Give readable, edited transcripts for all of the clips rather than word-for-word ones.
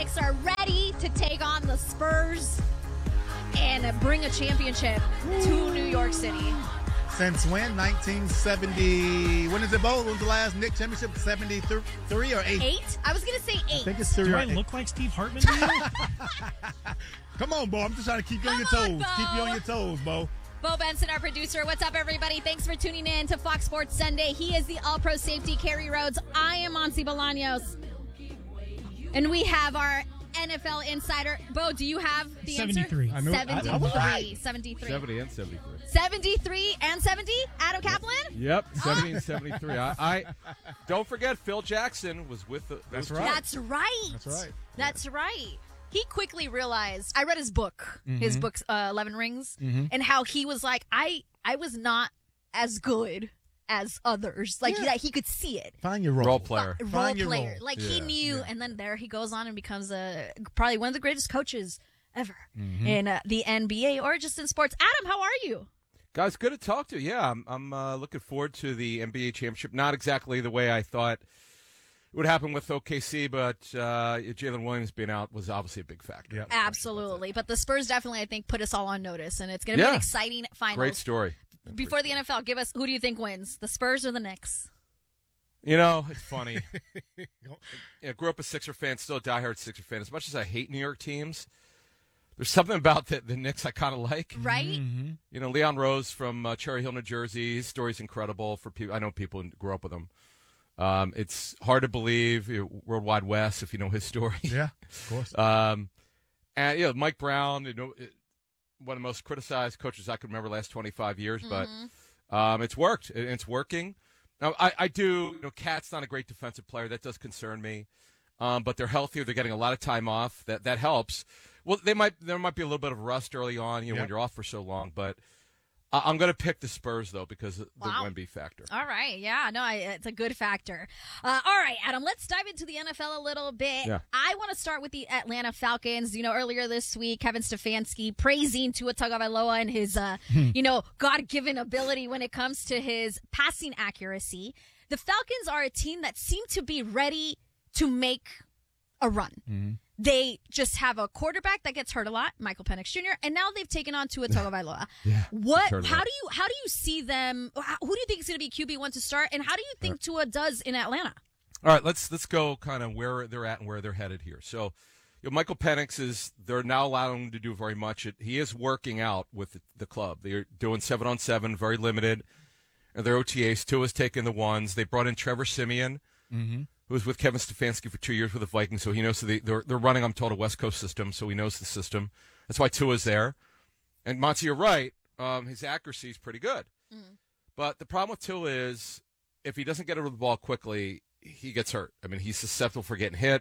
Knicks are ready to take on the Spurs and bring a championship to New York City. Since when? 1970. When is it, Bo? When was the last Knicks championship? 73 or 8? 8? I was going to say 8. I think it's 3 Do or I 8. look like Steve Hartman to you? Come on, Bo. I'm just trying to keep you on your toes. Keep you on your toes, Bo. Bo Benson, our producer. What's up, everybody? Thanks for tuning in to Fox Sports Sunday. He is the All-Pro safety, Kerry Rhodes. I am Monty Bolaños. And we have our NFL insider. Bo, do you have the 73. answer? 73. I was right. 73. 70 and 73. 73 and 70? Adam Kaplan? Yep, 70 and 73. I don't forget, Phil Jackson was with the. That's those right. two. That's right. That's right. That's right. He quickly realized, I read his book, his book, 11 Rings, and how he was like, I was not as good as others. Like, that he could see it. Find your role. Role player. Role Find your player. role. Like, he knew, and then there he goes on and becomes probably one of the greatest coaches ever in the NBA or just in sports. Adam, how are you? Guys, good to talk to you. Yeah, I'm looking forward to the NBA championship. Not exactly the way I thought it would happen with OKC, but Jalen Williams being out was obviously a big factor. Yep. Absolutely. But the Spurs definitely, I think, put us all on notice, and it's going to be an exciting finals. Great story. Before the NFL, give us, who do you think wins, the Spurs or the Knicks? You know, it's funny. Grew up a Sixer fan, still a diehard Sixer fan. As much as I hate New York teams, there's something about the Knicks I kind of like. Right? You know, Leon Rose from Cherry Hill, New Jersey. His story's incredible for people. I know people who grew up with him. It's hard to believe, World Wide West, if you know his story. Yeah, of course. And Mike Brown, one of the most criticized coaches I can remember the last 25 years, but it's worked. It's working. Now, I do, Cat's not a great defensive player. That does concern me. But they're healthier. They're getting a lot of time off. That helps. Well, there might be a little bit of rust early on, when you're off for so long. But I'm going to pick the Spurs, though, because of the Wemby factor. All right. Yeah, no, it's a good factor. All right, Adam, let's dive into the NFL a little bit. Yeah. I want to start with the Atlanta Falcons. Earlier this week, Kevin Stefanski praising Tua Tagovailoa and his, God-given ability when it comes to his passing accuracy. The Falcons are a team that seem to be ready to make a run. They just have a quarterback that gets hurt a lot, Michael Penix Jr., and now they've taken on Tua Tagovailoa. How do you see them? Who do you think is going to be QB1 to start, and how do you think Tua does in Atlanta? All right, let's go kind of where they're at and where they're headed here. So, Michael Penix they're now allowing him to do very much. He is working out with the club. They're doing 7-on-7, very limited. And their OTAs, Tua's taking the ones. They brought in Trevor Siemian, who was with Kevin Stefanski for 2 years with the Vikings, so he knows they're running, I'm told, a West Coast system, so he knows the system. That's why Tua's there. And Monty, you're right. His accuracy is pretty good. But the problem with Tua is if he doesn't get rid of the ball quickly, he gets hurt. I mean, he's susceptible for getting hit,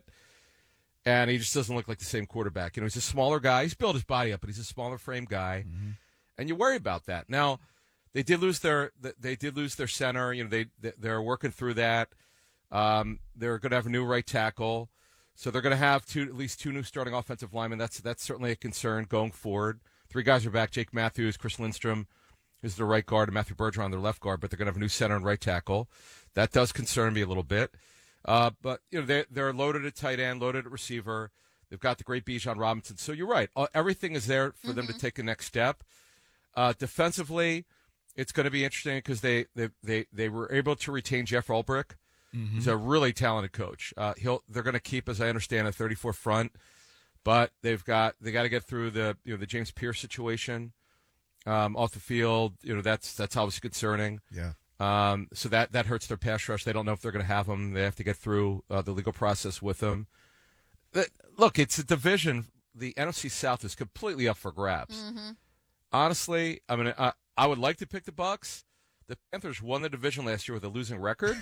and he just doesn't look like the same quarterback. He's a smaller guy. He's built his body up, but he's a smaller frame guy, and you worry about that. Now, they did lose their center. They're working through that. They're going to have a new right tackle, so they're going to have at least two new starting offensive linemen. That's certainly a concern going forward. 3 guys are back: Jake Matthews, Chris Lindstrom, who's their right guard, and Matthew Bergeron, their left guard. But they're going to have a new center and right tackle. That does concern me a little bit. But they're loaded at tight end, loaded at receiver. They've got the great Bijan Robinson. So you're right. Everything is there for them to take the next step. Defensively, it's going to be interesting because they were able to retain Jeff Ulbrich. He's a really talented coach. They're going to keep, as I understand, a 34 front, but they got to get through the James Pierce situation off the field. That's obviously concerning. Yeah. So that hurts their pass rush. They don't know if they're going to have him. They have to get through the legal process with them. Look, it's a division. The NFC South is completely up for grabs. Honestly, I mean, I would like to pick the Bucs. The Panthers won the division last year with a losing record.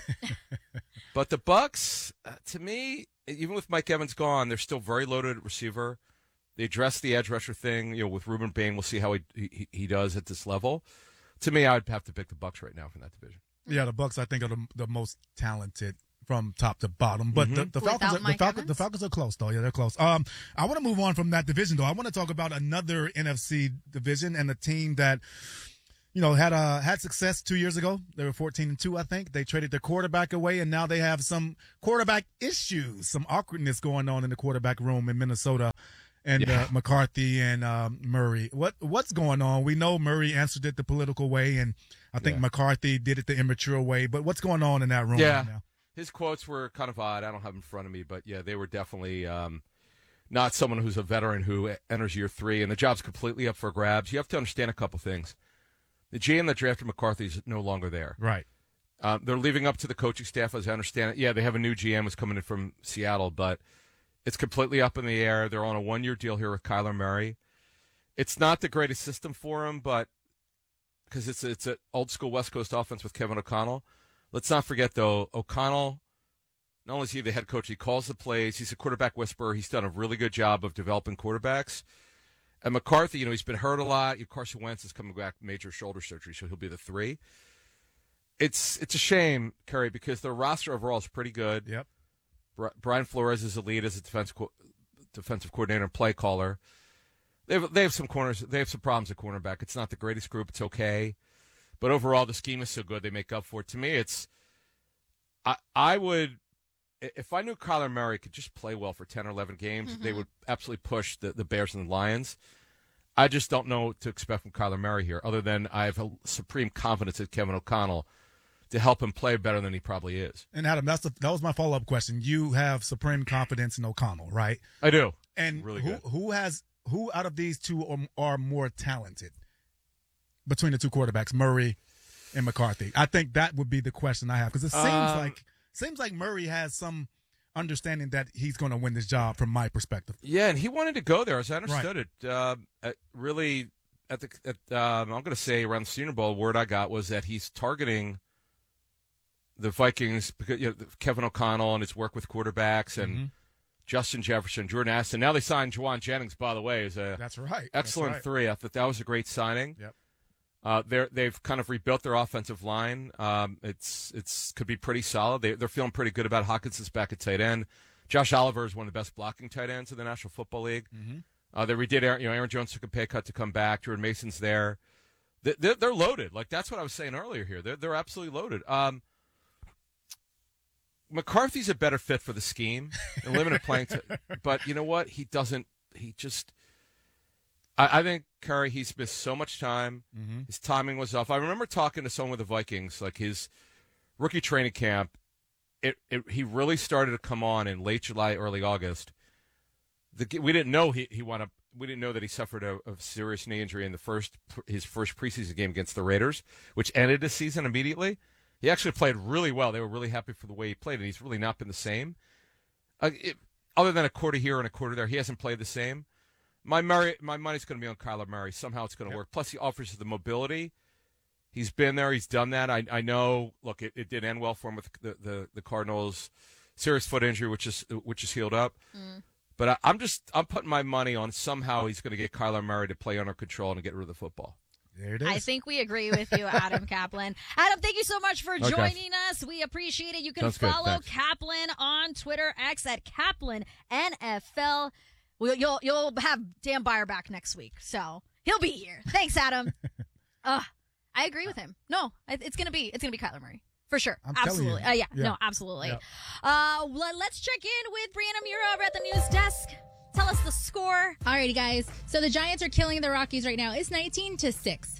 But the Bucs, to me, even with Mike Evans gone, they're still very loaded at receiver. They addressed the edge rusher thing, with Ruben Bain. We'll see how he does at this level. To me, I would have to pick the Bucs right now from that division. Yeah, the Bucs I think are the most talented from top to bottom. But the Falcons are close though. Yeah, they're close. I want to move on from that division though. I want to talk about another NFC division and a team that had success 2 years ago. They were 14-2, I think. They traded their quarterback away, and now they have some quarterback issues, some awkwardness going on in the quarterback room in Minnesota. And McCarthy and Murray. What's going on? We know Murray answered it the political way, and I think McCarthy did it the immature way. But what's going on in that room right now? His quotes were kind of odd. I don't have them in front of me, but they were definitely not someone who's a veteran who enters year 3, and the job's completely up for grabs. You have to understand a couple things. The GM that drafted McCarthy is no longer there. Right. They're leaving up to the coaching staff, as I understand it. Yeah, they have a new GM who's coming in from Seattle, but it's completely up in the air. They're on a 1-year deal here with Kyler Murray. It's not the greatest system for him, but because it's an old-school West Coast offense with Kevin O'Connell. Let's not forget, though, O'Connell, not only is he the head coach, he calls the plays. He's a quarterback whisperer. He's done a really good job of developing quarterbacks. And McCarthy, he's been hurt a lot. Carson Wentz is coming back major shoulder surgery, so he'll be the 3. It's a shame, Kerry, because their roster overall is pretty good. Yep. Brian Flores is the lead as a defensive coordinator and play caller. They have some corners. They have some problems at cornerback. It's not the greatest group. It's okay, but overall the scheme is so good they make up for it. To me, I would, if I knew Kyler Murray could just play well for 10 or 11 games, they would absolutely push the Bears and the Lions. I just don't know what to expect from Kyler Murray here, other than I have a supreme confidence in Kevin O'Connell to help him play better than he probably is. And Adam, that was my follow-up question. You have supreme confidence in O'Connell, right? I do. And really who out of these two are more talented between the two quarterbacks, Murray and McCarthy? I think that would be the question I have, because it seems like Murray has some understanding that he's going to win this job from my perspective. Yeah, and he wanted to go there, as I understood it. Really, I'm going to say around the Senior Bowl, word I got was that he's targeting the Vikings because Kevin O'Connell and his work with quarterbacks and Justin Jefferson, Jordan Addison. Now they signed Juwan Jennings, by the way, as a excellent 3. I thought that was a great signing. Yep. They've kind of rebuilt their offensive line. It's could be pretty solid. They're feeling pretty good about Hawkinson's back at tight end. Josh Oliver is one of the best blocking tight ends in the National Football League. They redid Aaron Jones took a pay cut to come back. Jordan Mason's there. They're loaded. Like that's what I was saying earlier here. They're absolutely loaded. McCarthy's a better fit for the scheme and limited playing time. But you know what? He doesn't. He just. I think Curry. He's missed so much time. His timing was off. I remember talking to someone with the Vikings, like his rookie training camp. He really started to come on in late July, early August. We didn't know we didn't know that he suffered a serious knee injury in his first preseason game against the Raiders, which ended the season immediately. He actually played really well. They were really happy for the way he played, and he's really not been the same. Other than a quarter here and a quarter there, he hasn't played the same. My money's going to be on Kyler Murray. Somehow it's going to work. Plus, he offers the mobility. He's been there. He's done that. I know. Look, it did end well for him with the Cardinals' serious foot injury, which is healed up. But I'm putting my money on somehow he's going to get Kyler Murray to play under control and get rid of the football. There it is. I think we agree with you, Adam Kaplan. Adam, thank you so much for joining us. We appreciate it. You can follow Kaplan on Twitter, X at Kaplan NFL. You'll have Dan Beyer back next week, so he'll be here. Thanks, Adam. I agree with him. No, it's gonna be Kyler Murray for sure. Absolutely. No, absolutely. Yeah. Let's check in with Brianna Mura over at the news desk. Tell us the score. Alrighty, guys. So the Giants are killing the Rockies right now. It's 19-6.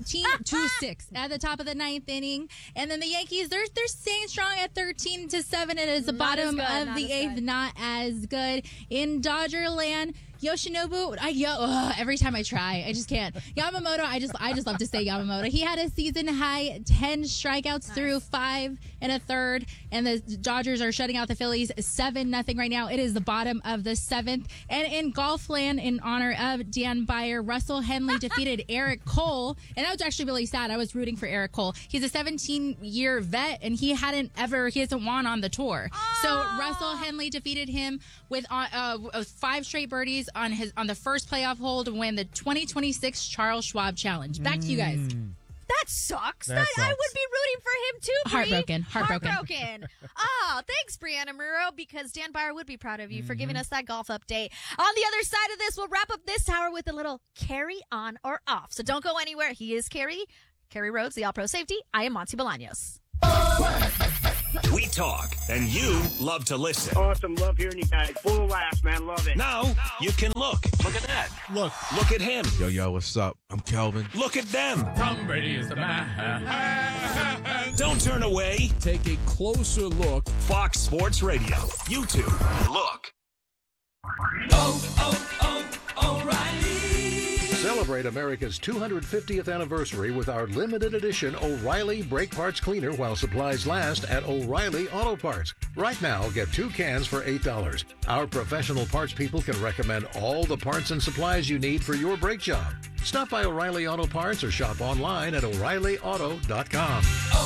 19-6 at the top of the 9th inning. And then the Yankees, they're staying strong at 13-7. It is the bottom of the 8th. Not as good. In Dodger land, Yoshinobu, every time I try, I just can't. Yamamoto, I just love to say Yamamoto. He had a season high 10 strikeouts through 5 1/3, and the Dodgers are shutting out the Phillies 7-0 right now. It is the bottom of the 7th. And in Golfland, in honor of Dan Beyer, Russell Henley defeated Eric Cole, and that was actually really sad. I was rooting for Eric Cole. He's a 17-year vet, and he hasn't won on the tour. So Russell Henley defeated him with 5 straight birdies on the first playoff hole to win the 2026 Charles Schwab Challenge. Back to you guys. That sucks. I would be rooting for him too, Bree. Heartbroken. Oh, thanks, Brianna Muro, because Dan Beyer would be proud of you for giving us that golf update. On the other side of this, we'll wrap up this hour with a little carry on or off. So don't go anywhere. He is Carrie. Carrie Rhodes, the All-Pro Safety. I am Monty Bolaños. We talk, and you love to listen. Awesome. Love hearing you guys. Full of laughs, man. Love it. Now you can look. Look at that. Look. Look at him. Yo, what's up? I'm Kelvin. Look at them. Tom Brady is the man. Don't turn away. Take a closer look. Fox Sports Radio. YouTube. Look. Celebrate America's 250th anniversary with our limited edition O'Reilly Brake Parts Cleaner while supplies last at O'Reilly Auto Parts. Right now, get 2 cans for $8. Our professional parts people can recommend all the parts and supplies you need for your brake job. Stop by O'Reilly Auto Parts or shop online at O'ReillyAuto.com.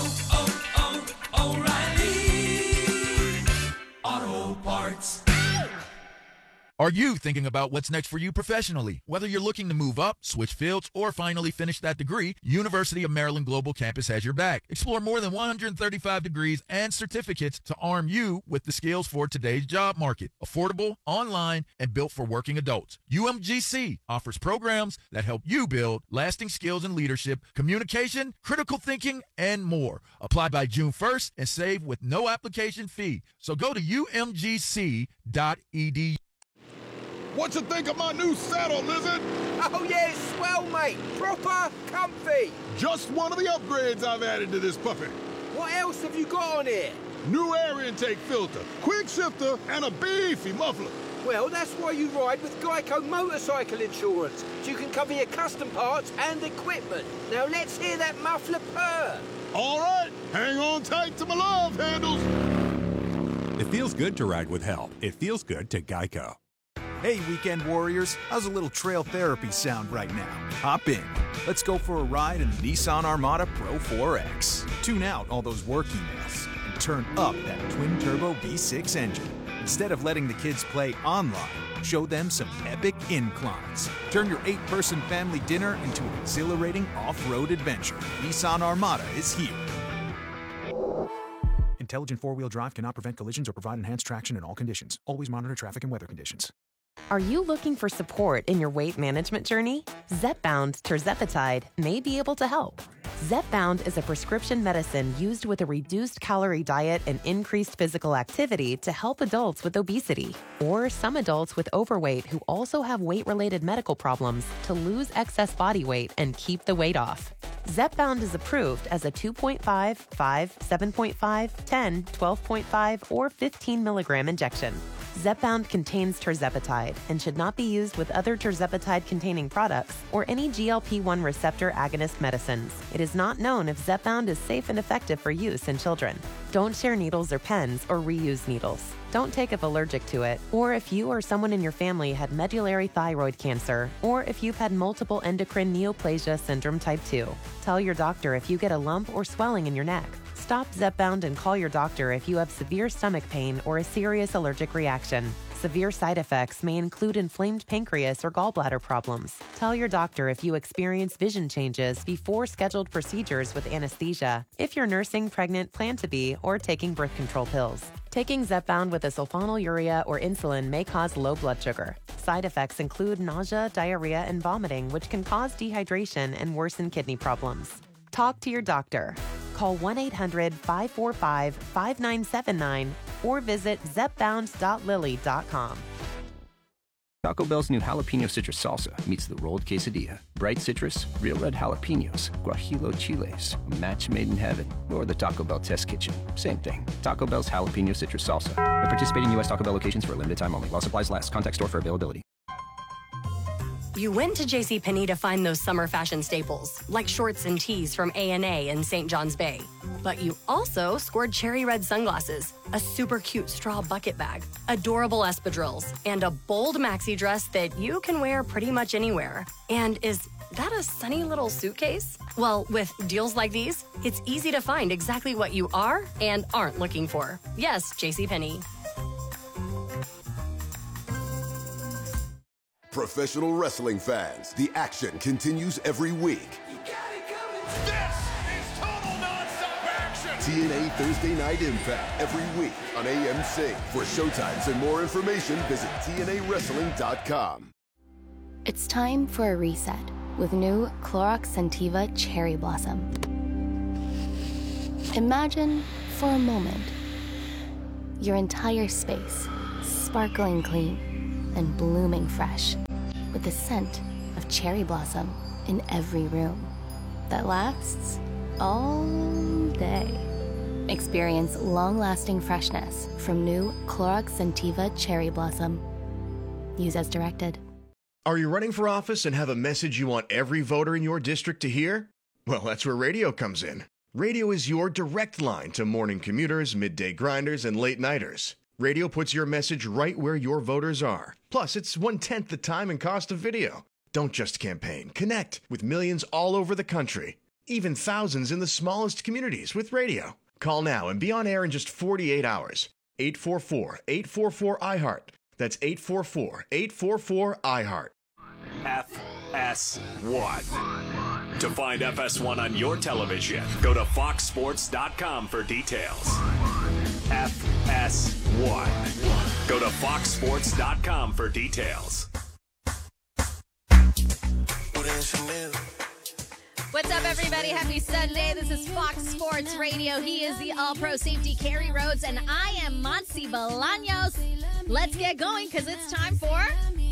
O'Reilly Auto Parts. Are you thinking about what's next for you professionally? Whether you're looking to move up, switch fields, or finally finish that degree, University of Maryland Global Campus has your back. Explore more than 135 degrees and certificates to arm you with the skills for today's job market. Affordable, online, and built for working adults. UMGC offers programs that help you build lasting skills in leadership, communication, critical thinking, and more. Apply by June 1st and save with no application fee. So go to umgc.edu. What you think of my new saddle, Lizard? Oh, yeah, it's swell, mate. Proper comfy. Just one of the upgrades I've added to this puppy. What else have you got on here? New air intake filter, quick shifter, and a beefy muffler. Well, that's why you ride with Geico Motorcycle Insurance. So you can cover your custom parts and equipment. Now let's hear that muffler purr. All right, hang on tight to my love handles. It feels good to ride with help. It feels good to Geico. Hey, weekend warriors, how's a little trail therapy sound right now? Hop in. Let's go for a ride in the Nissan Armada Pro 4X. Tune out all those work emails and turn up that twin-turbo V6 engine. Instead of letting the kids play online, show them some epic inclines. Turn your 8-person family dinner into an exhilarating off-road adventure. Nissan Armada is here. Intelligent four-wheel drive cannot prevent collisions or provide enhanced traction in all conditions. Always monitor traffic and weather conditions. Are you looking for support in your weight management journey? Zepbound tirzepatide may be able to help. Zepbound is a prescription medicine used with a reduced calorie diet and increased physical activity to help adults with obesity or some adults with overweight who also have weight-related medical problems to lose excess body weight and keep the weight off. Zepbound is approved as a 2.5, 5, 7.5, 10, 12.5, or 15 milligram injection. Zepbound contains tirzepatide and should not be used with other tirzepatide-containing products or any GLP-1 receptor agonist medicines. It is not known if Zepbound is safe and effective for use in children. Don't share needles or pens or reuse needles. Don't take if allergic to it, or if you or someone in your family had medullary thyroid cancer, or if you've had multiple endocrine neoplasia syndrome type 2. Tell your doctor if you get a lump or swelling in your neck. Stop Zepbound and call your doctor if you have severe stomach pain or a serious allergic reaction. Severe side effects may include inflamed pancreas or gallbladder problems. Tell your doctor if you experience vision changes before scheduled procedures with anesthesia, if you're nursing, pregnant, plan to be, or taking birth control pills. Taking Zepbound with a sulfonylurea or insulin may cause low blood sugar. Side effects include nausea, diarrhea, and vomiting, which can cause dehydration and worsen kidney problems. Talk to your doctor. Call 1-800-545-5979 or visit zepbound.lily.com. Taco Bell's new jalapeno citrus salsa meets the rolled quesadilla. Bright citrus, real red jalapenos, guajillo chiles, a match made in heaven, or the Taco Bell test kitchen. Same thing. Taco Bell's jalapeno citrus salsa. At participating U.S. Taco Bell locations for a limited time only. While supplies last. Contact store for availability. You went to JCPenney to find those summer fashion staples, like shorts and tees from A&A and St. John's Bay. But you also scored cherry red sunglasses, a super cute straw bucket bag, adorable espadrilles, and a bold maxi dress that you can wear pretty much anywhere. And is that a sunny little suitcase? Well, with deals like these, it's easy to find exactly what you are and aren't looking for. Yes, JCPenney. Professional wrestling fans, the action continues every week. TNA Thursday Night Impact every week on AMC. For showtimes and more information, visit TNAWrestling.com. It's time for a reset. with new Clorox Scentiva Cherry Blossom. Imagine, for a moment, your entire space sparkling clean and blooming fresh with the scent of cherry blossom in every room that lasts all day. Experience long-lasting freshness from new Clorox Scentiva Cherry Blossom. Use as directed. Are you running for office and have a message you want every voter in your district to hear? Well, that's where radio comes in. Radio is your direct line to morning commuters, midday grinders, and late-nighters. Radio puts your message right where your voters are. Plus, it's 1/10 the time and cost of video. Don't just campaign. Connect with millions all over the country. Even thousands in the smallest communities with radio. Call now and be on air in just 48 hours. 844-844-IHEART. That's 844-844-IHEART. FS1. To find FS1 on your television, go to foxsports.com for details. FS1. Go to foxsports.com for details. What's up, everybody? Happy Sunday. This is Fox Sports Radio. He is the All-Pro Safety Kerry Rhodes, and I am Monty Bolaños. Let's get going, because it's time for...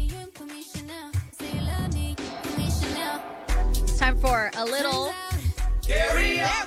It's time for a little... Carry on.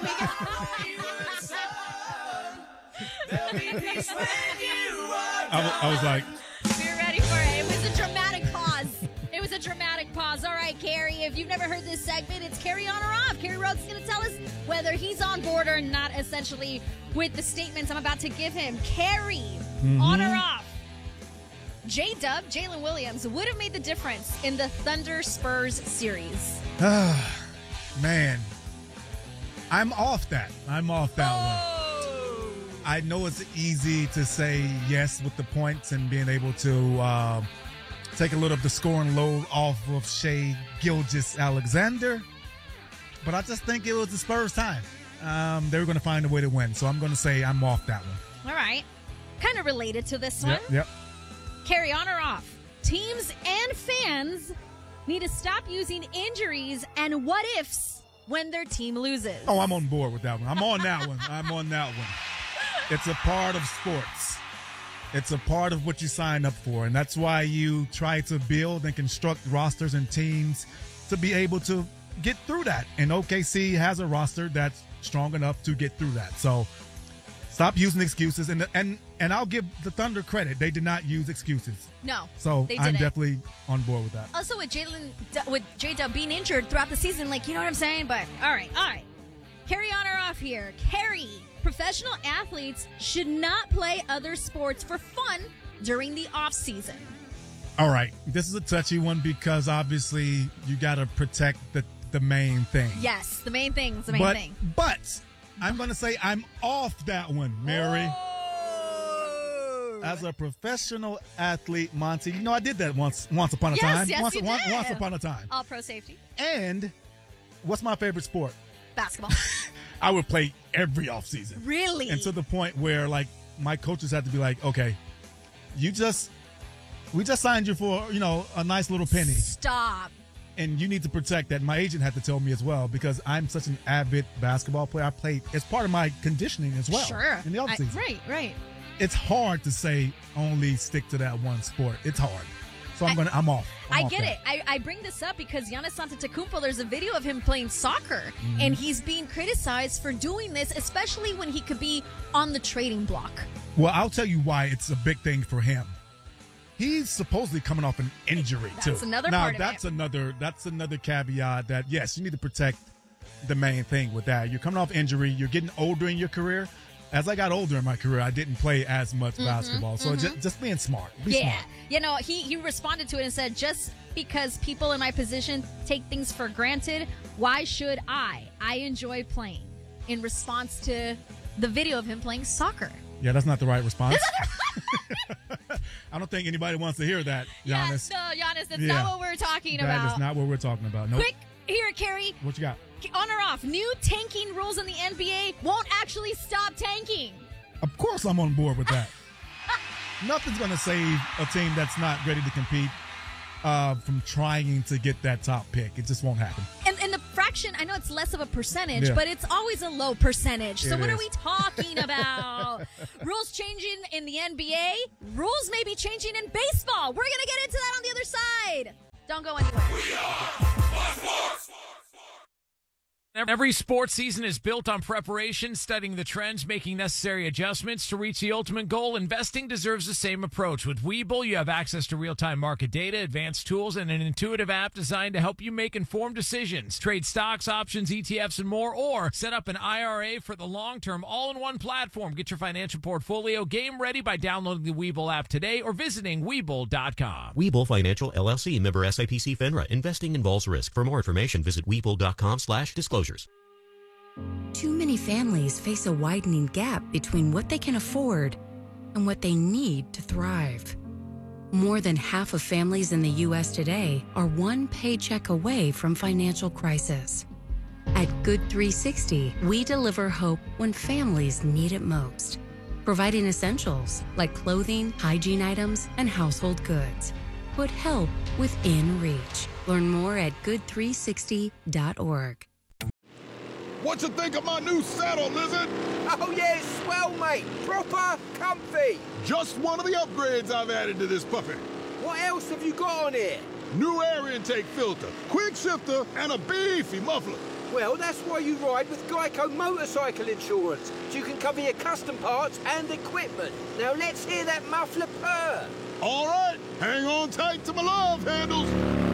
I was like... We're ready for it. It was a dramatic pause. It was a dramatic pause. All right, Kerry, if you've never heard this segment, it's Kerry on or off. Kerry Rhodes is going to tell us whether he's on board or not, essentially, with the statements I'm about to give him. Kerry, on or off? J-Dub, Jalen Williams, would have made the difference in the Thunder-Spurs series. Man, I'm off that. I'm off that one. I know it's easy to say yes with the points and being able to take a little of the scoring load off of Shai Gilgeous-Alexander, but I just think it was the Spurs' time. They were going to find a way to win, so I'm going to say I'm off that one. All right. Kind of related to this one. Yep. Carry on or off? Teams and fans need to stop using injuries and what-ifs when their team loses. Oh, I'm on board with that one. I'm on that one. It's a part of sports. It's a part of what you sign up for, and that's why you try to build and construct rosters and teams to be able to get through that. And OKC has a roster that's strong enough to get through that. So stop using excuses. And I'll give the Thunder credit. They did not use excuses. No, so they I'm didn't. definitely on board with that. Also, with J-Dub being injured throughout the season, like, you know what I'm saying? But all right. Carry on or off here. Carry. Professional athletes should not play other sports for fun during the off season. All right. This is a touchy one because obviously you got to protect the main thing. Yes, the main thing is the main thing. But I'm going to say I'm off that one, Mary. As a professional athlete, Monty, I did that once upon a time. Yes, you did. Once upon a time. All pro safety. And what's my favorite sport? Basketball. I would play every offseason. Really? And to the point where, like, my coaches had to be like, okay, we just signed you for, a nice little penny. Stop. And you need to protect that. My agent had to tell me as well because I'm such an avid basketball player. I played as part of my conditioning as well. Sure. In the offseason. Right. It's hard to say only stick to that one sport. It's hard. So I'm off. I get it. I bring this up because Giannis Antetokounmpo, there's a video of him playing soccer, and he's being criticized for doing this, especially when he could be on the trading block. Well, I'll tell you why it's a big thing for him. He's supposedly coming off an injury, too. That's another part of it. That's another caveat that, yes, you need to protect the main thing with that. You're coming off injury. You're getting older in your career. As I got older in my career, I didn't play as much basketball. So just being smart. Be smart. He responded to it and said, just because people in my position take things for granted, why should I? I enjoy playing. In response to the video of him playing soccer. Yeah, that's not the right response. I don't think anybody wants to hear that, Giannis. Giannis, that's not what we're talking about. That is not what we're talking about. Nope. Quick, here, Kerry. What you got? On or off, new tanking rules in the NBA won't actually stop tanking. Of course I'm on board with that. Nothing's going to save a team that's not ready to compete from trying to get that top pick. It just won't happen. And the fraction, I know it's less of a percentage, but it's always a low percentage. So what are we talking about? Rules changing in the NBA. Rules may be changing in baseball. We're going to get into that on the other side. Don't go anywhere. We are Sports. Every sports season is built on preparation, studying the trends, making necessary adjustments to reach the ultimate goal. Investing deserves the same approach. With Webull, you have access to real-time market data, advanced tools, and an intuitive app designed to help you make informed decisions. Trade stocks, options, ETFs, and more, or set up an IRA for the long term, all in one platform. Get your financial portfolio game ready by downloading the Webull app today or visiting Webull.com. Webull Financial, LLC, member SIPC FINRA. Investing involves risk. For more information, visit Webull.com/disclosures. Too many families face a widening gap between what they can afford and what they need to thrive. More than half of families in the U.S. today are one paycheck away from financial crisis. At Good 360, we deliver hope when families need it most, providing essentials like clothing, hygiene items, and household goods. Put help within reach. Learn more at good360.org. What you think of my new saddle, Lizard? Oh, yeah, it's swell, mate. Proper comfy. Just one of the upgrades I've added to this puppy. What else have you got on here? New air intake filter, quick shifter, and a beefy muffler. Well, that's why you ride with Geico Motorcycle Insurance, so you can cover your custom parts and equipment. Now let's hear that muffler purr. All right, hang on tight to my love handles.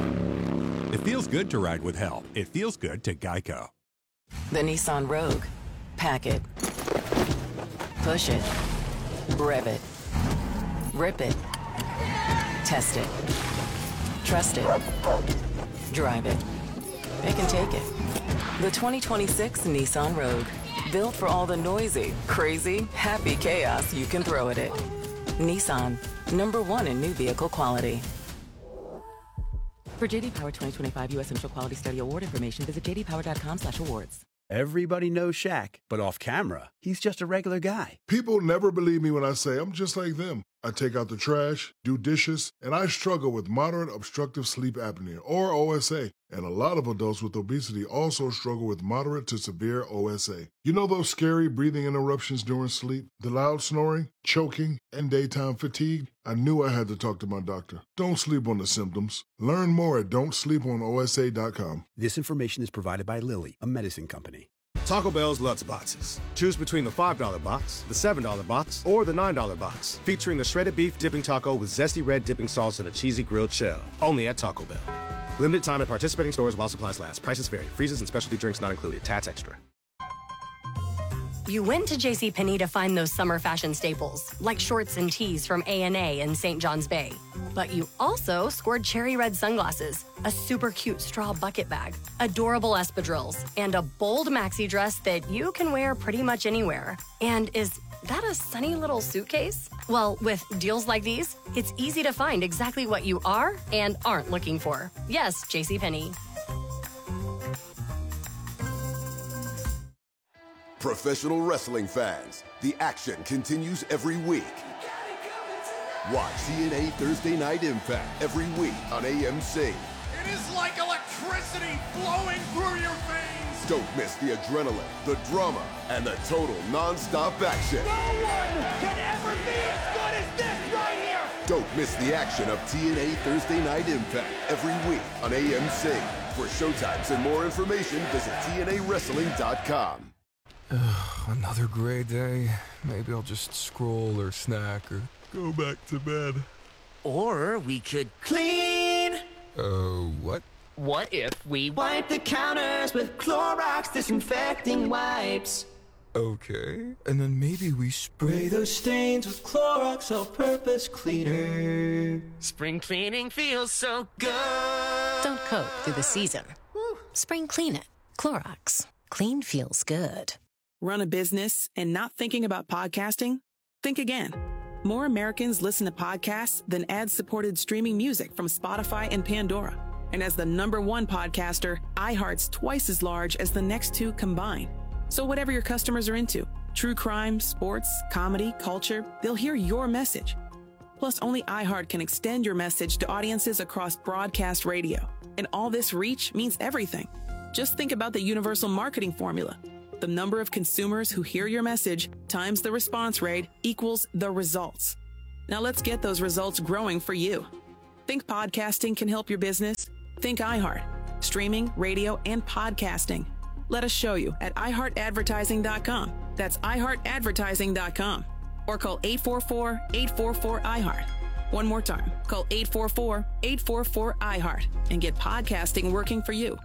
It feels good to ride with help. It feels good to Geico. The Nissan Rogue. Pack it. Push it. Rev it. Rip it. Test it. Trust it. Drive it. It can take it. The 2026 Nissan Rogue. Built for all the noisy, crazy, happy chaos you can throw at it. Nissan. #1 in new vehicle quality. For J.D. Power 2025 U.S. Central Quality Study Award information, visit jdpower.com/awards. Everybody knows Shaq, but off camera, he's just a regular guy. People never believe me when I say I'm just like them. I take out the trash, do dishes, and I struggle with moderate obstructive sleep apnea, or OSA. And a lot of adults with obesity also struggle with moderate to severe OSA. You know those scary breathing interruptions during sleep? The loud snoring, choking, and daytime fatigue? I knew I had to talk to my doctor. Don't sleep on the symptoms. Learn more at don'tsleeponosa.com. This information is provided by Lilly, a medicine company. Taco Bell's Lutz Boxes. Choose between the $5 box, the $7 box, or the $9 box, featuring the shredded beef dipping taco with zesty red dipping sauce and a cheesy grilled shell. Only at Taco Bell. Limited time at participating stores while supplies last. Prices vary. Freezes and specialty drinks not included. Tats extra. You went to JCPenney to find those summer fashion staples, like shorts and tees from A&A and St. John's Bay. But you also scored cherry red sunglasses, a super cute straw bucket bag, adorable espadrilles, and a bold maxi dress that you can wear pretty much anywhere. And is that a sunny little suitcase? Well, with deals like these, it's easy to find exactly what you are and aren't looking for. Yes, JCPenney. Professional wrestling fans, the action continues every week. Watch TNA Thursday Night Impact every week on AMC. It is like electricity flowing through your veins. Don't miss the adrenaline, the drama, and the total non-stop action. No one can ever be as good as this right here. Don't miss the action of TNA Thursday Night Impact every week on AMC. For showtimes and more information, visit TNAWrestling.com. Another gray day. Maybe I'll just scroll or snack or go back to bed. Or we could clean. What? What if we wipe the counters with Clorox disinfecting wipes? Okay. And then maybe we spray those stains with Clorox all-purpose cleaner. Spring cleaning feels so good. Don't cope through the season. Spring clean it. Clorox. Clean feels good. Run a business and not thinking about podcasting? Think again. More Americans listen to podcasts than ad-supported streaming music from Spotify and Pandora. And as the #1 podcaster, iHeart's twice as large as the next two combined. So whatever your customers are into, true crime, sports, comedy, culture, they'll hear your message. Plus, only iHeart can extend your message to audiences across broadcast radio. And all this reach means everything. Just think about the universal marketing formula. The number of consumers who hear your message times the response rate equals the results. Now let's get those results growing for you. Think podcasting can help your business? Think iHeart. Streaming, radio, and podcasting. Let us show you at iHeartAdvertising.com. That's iHeartAdvertising.com. Or call 844-844-iHeart. One more time, call 844-844-iHeart and get podcasting working for you.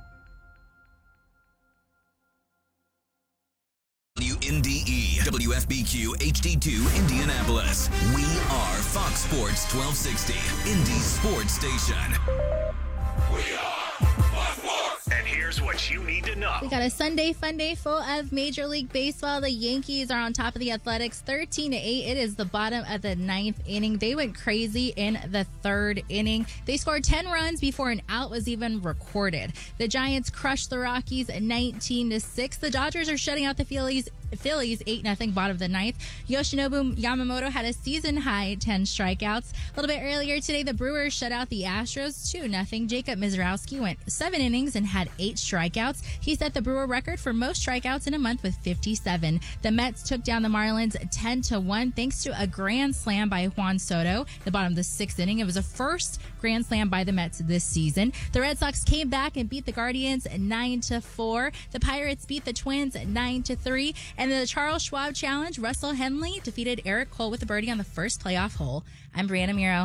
WNDE, WFBQ, HD2, Indianapolis. We are Fox Sports 1260, Indy's sports station. We are Fox Sports. And here's what you need to know. We got a Sunday fun day full of Major League Baseball. The Yankees are on top of the Athletics 13-8. It is the bottom of the ninth inning. They went crazy in the third inning. They scored 10 runs before an out was even recorded. The Giants crushed the Rockies 19-6. The Dodgers are shutting out the Phillies 8-0 bottom of the ninth. Yoshinobu Yamamoto had a season-high 10 strikeouts. A little bit earlier today, the Brewers shut out the Astros 2-0. Jacob Mizrowski went 7 innings and had 8 strikeouts. He set the Brewer record for most strikeouts in a month with 57. The Mets took down the Marlins 10-1 thanks to a grand slam by Juan Soto. The bottom of the sixth inning. It was the first grand slam by the Mets this season. The Red Sox came back and beat the Guardians 9-4. The Pirates beat the Twins 9-3. And in the Charles Schwab Challenge, Russell Henley defeated Eric Cole with a birdie on the first playoff hole. I'm Brianna Miro.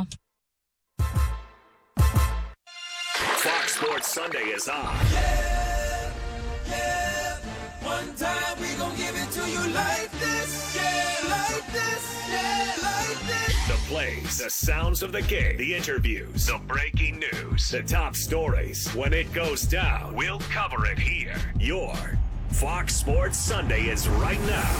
Fox Sports Sunday is on. Yeah, yeah. One time we gon' give it to you like this. Yeah, like this. Yeah, like this. The plays, the sounds of the game, the interviews, the breaking news, the top stories. When it goes down, we'll cover it here. Your Fox Sports Sunday is right now.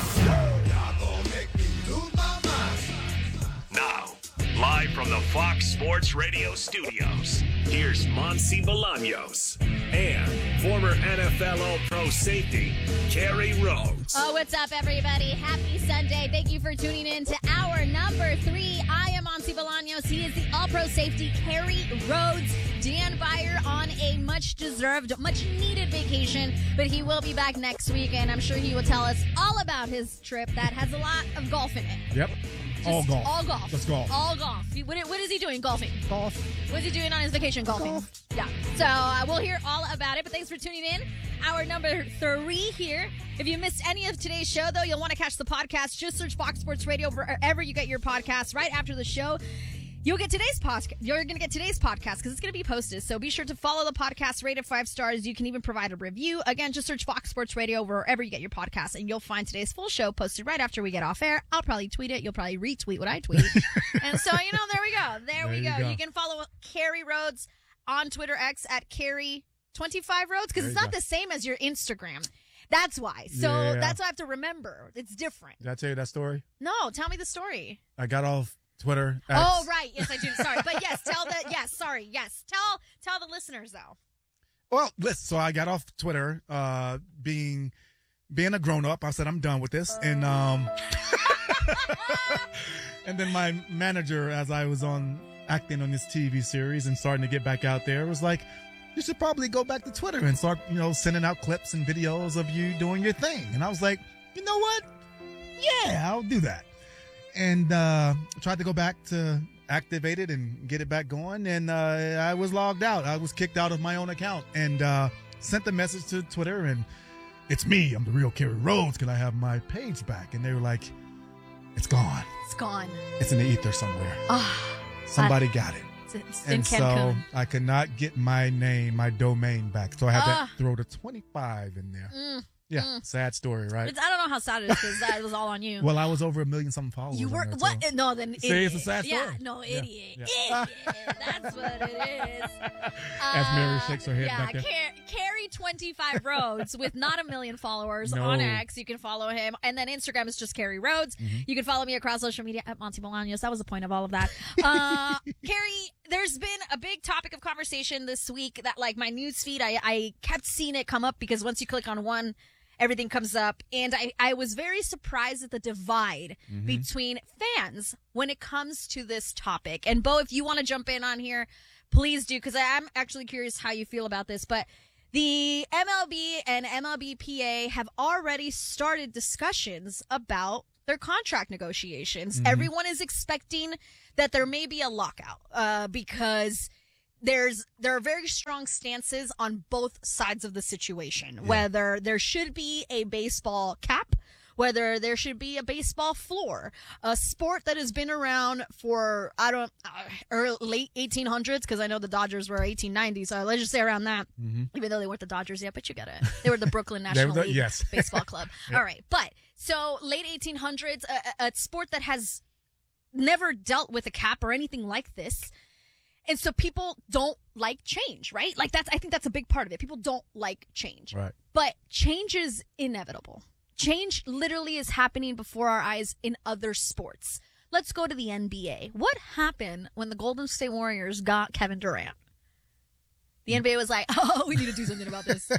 Now, live from the Fox Sports Radio studios, here's Monsi Bolaños and former NFL All-Pro safety, Kerry Rhodes. Oh, what's up, everybody? Happy Sunday. Thank you for tuning in to hour number 3. I am Monsi Bolaños. He is the All-Pro safety, Kerry Rhodes. Dan Beyer on a much-deserved, much-needed vacation, but he will be back next week, and I'm sure he will tell us all about his trip that has a lot of golf in it. Yep. All golf. All golf. Just golf. All golf. What is he doing? Golfing. Golf. What is he doing on his vacation? Golfing. Golf. Yeah. So we'll hear all about it, but thanks for tuning in. Hour number 3 here. If you missed any of today's show, though, you'll want to catch the podcast. Just search Fox Sports Radio wherever you get your podcasts. Right after the show, you'll get today's podcast. You're going to get today's podcast because it's going to be posted. So be sure to follow the podcast, rate it 5 stars. You can even provide a review. Again, just search Fox Sports Radio wherever you get your podcasts, and you'll find today's full show posted right after we get off air. I'll probably tweet it. You'll probably retweet what I tweet. And so, there we go. There we go. You can follow Kerry Rhodes on Twitter X at Kerry25Rhodes because it's not the same as your Instagram. That's why. So that's what I have to remember. It's different. Did I tell you that story? No, tell me the story. I got off Twitter. X. Oh, right. Yes, I do. Sorry. But yes, tell the listeners, though. Well, listen, so I got off Twitter, being a grown-up. I said, I'm done with this. And and then my manager, as I was acting on this TV series and starting to get back out there, was like, you should probably go back to Twitter and start, sending out clips and videos of you doing your thing. And I was like, you know what? Yeah, I'll do that. And tried to go back to activate it and get it back going. And I was logged out. I was kicked out of my own account and sent a message to Twitter. And it's me. I'm the real Kerry Rhodes. Can I have my page back? And they were like, it's gone. It's gone. It's in the ether somewhere. Somebody got it. And so I could not get my domain back. So I had to throw the 25 in there. Sad story, right? I don't know how sad it is because that was all on you. Well, I was over 1 million something followers. You were what? So. No, then see, it's a sad story. Yeah, no, idiot. Idiot. That's what it is. As Mary shakes her head back there. Kerry25Rhodes with not 1 million followers on X. You can follow him, and then Instagram is just Kerry Rhodes. Mm-hmm. You can follow me across social media at Monsi Bolaños. That was the point of all of that. Kerry, there's been a big topic of conversation this week that, like, my news feed, I kept seeing it come up because once you click on one everything comes up. And I was very surprised at the divide between fans when it comes to this topic. And Bo, if you want to jump in on here, please do, because I'm actually curious how you feel about this. But the MLB and MLBPA have already started discussions about their contract negotiations. Everyone is expecting that there may be a lockout because there are very strong stances on both sides of the situation, whether there should be a baseball cap, whether there should be a baseball floor, a sport that has been around for, late 1800s, because I know the Dodgers were 1890, so let's just say around that, even though they weren't the Dodgers yet, but you get it. They were the Brooklyn National League Baseball Club. All right, but so late 1800s, a sport that has never dealt with a cap or anything like this. And so people don't like change, right? Like I think that's a big part of it. People don't like change. Right. But change is inevitable. Change literally is happening before our eyes in other sports. Let's go to the NBA. What happened when the Golden State Warriors got Kevin Durant? The NBA was like, we need to do something about this.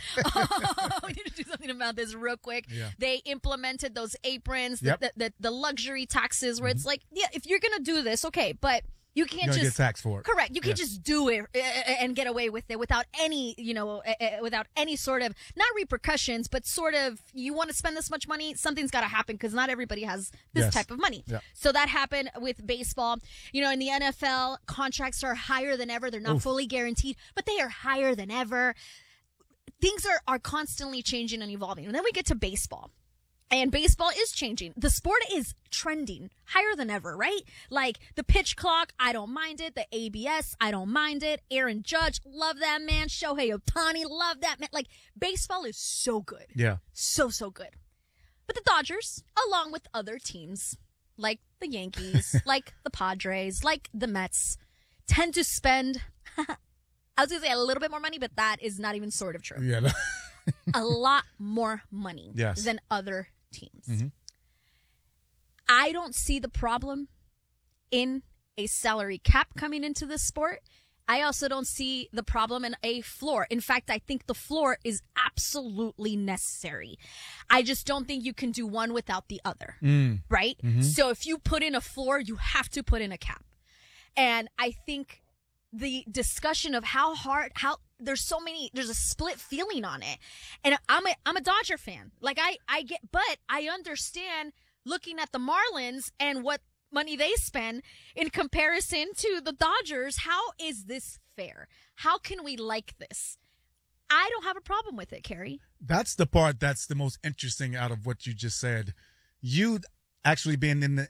We need to do something about this real quick. Yeah. They implemented those aprons, the luxury taxes, where it's like, if you're going to do this, okay, but you can't just get taxed for it. Correct. You can't just do it and get away with it without any, without any sort of, not repercussions, but sort of, you want to spend this much money, something's got to happen because not everybody has this type of money. Yeah. So that happened with baseball. In the NFL, contracts are higher than ever. They're not fully guaranteed, but they are higher than ever. Things are constantly changing and evolving. And then we get to baseball. And baseball is changing. The sport is trending higher than ever, right? Like the pitch clock, I don't mind it. The ABS, I don't mind it. Aaron Judge, love that man. Shohei Ohtani, love that man. Like baseball is so good. Yeah. So good. But the Dodgers, along with other teams, like the Yankees, like the Padres, like the Mets, tend to spend, I was going to say a little bit more money, but that is not even sort of true. Yeah. A lot more money than other teams. I don't see the problem in a salary cap coming into this sport. I also don't see the problem in a floor. In fact, I think the floor is absolutely necessary. I just don't think you can do one without the other, right? So if you put in a floor, you have to put in a cap. And I think the discussion of there's a split feeling on it. And I'm a Dodger fan. Like but I understand looking at the Marlins and what money they spend in comparison to the Dodgers. How is this fair? How can we like this? I don't have a problem with it, Carrie. That's the part that's the most interesting out of what you just said. You actually being in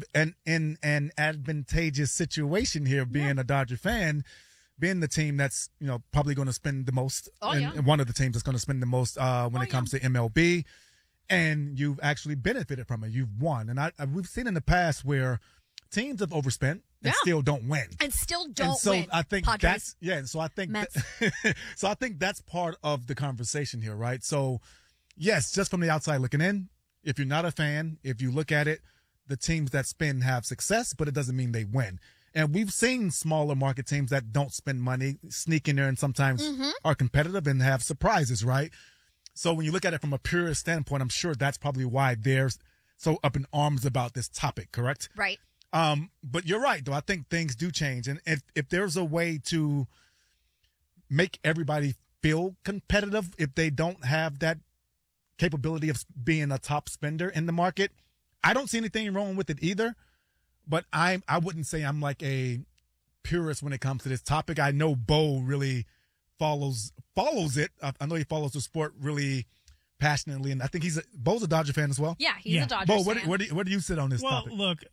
an advantageous situation here, being a Dodger fan, being the team that's probably going to spend the most, and one of the teams that's going to spend the most when it comes to MLB, and you've actually benefited from it. You've won, and we've seen in the past where teams have overspent and still don't win, and still don't so win. I think Padres. So I think so I think that's part of the conversation here, right? So yes, just from the outside looking in, if you're not a fan, if you look at it, the teams that spend have success, but it doesn't mean they win. And we've seen smaller market teams that don't spend money sneak in there and sometimes are competitive and have surprises, right? So when you look at it from a purist standpoint, I'm sure that's probably why they're so up in arms about this topic, correct? Right. But you're right, though. I think things do change. And if there's a way to make everybody feel competitive, if they don't have that capability of being a top spender in the market, I don't see anything wrong with it either. But I wouldn't say I'm like a purist when it comes to this topic. I know Bo really follows it. I know he follows the sport really passionately, and I think Bo's a Dodger fan as well. Yeah, he's a Dodgers fan. Bo, where do you sit on this topic? Well, look,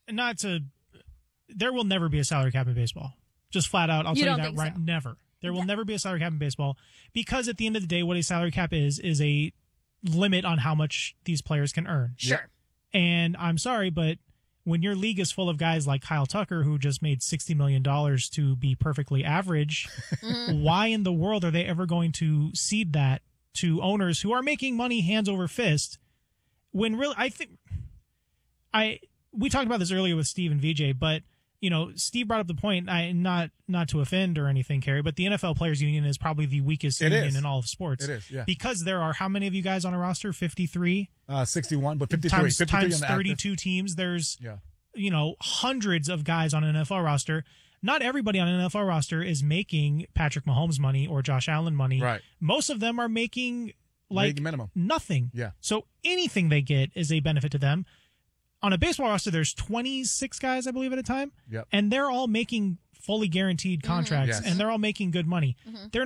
there will never be a salary cap in baseball. Just flat out, I'll tell you that right. So. Never. There will never be a salary cap in baseball because at the end of the day, what a salary cap is a limit on how much these players can earn. Sure. And I'm sorry, but when your league is full of guys like Kyle Tucker, who just made $60 million to be perfectly average, why in the world are they ever going to cede that to owners who are making money hands over fist? When really, we talked about this earlier with Steve and VJ, but Steve brought up the point, not to offend or anything, Kerry, but the NFL Players Union is probably the weakest union in all of sports. It is, yeah. Because there are how many of you guys on a roster? 53? 61, but 53. Times 53 32 teams. There's, hundreds of guys on an NFL roster. Not everybody on an NFL roster is making Patrick Mahomes money or Josh Allen money. Right. Most of them are making minimum. Nothing. Yeah. So anything they get is a benefit to them. On a baseball roster, there's 26 guys, I believe, at a time. Yep. And they're all making fully guaranteed contracts, Yes. and they're all making good money. They're